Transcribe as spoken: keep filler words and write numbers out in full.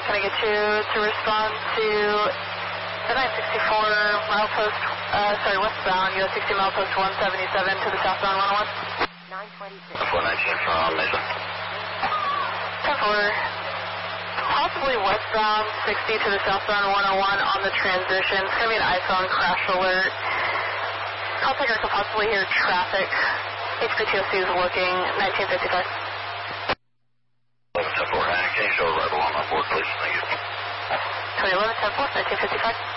can I get you to respond to the nine sixty-four milepost, uh, sorry, westbound, U S sixty milepost one seventy-seven to the southbound one oh one? nine twenty-six. four nineteen from Mesa. ten four. Possibly westbound sixty to the southbound one oh one on the transition. It's going to be an iPhone crash alert. Call taker could possibly hear traffic. H P T O C is looking, nineteen fifty-five. eleven ten four, can you show arrival on my board, please? Thank you. twenty eleven ten four, nineteen fifty-five.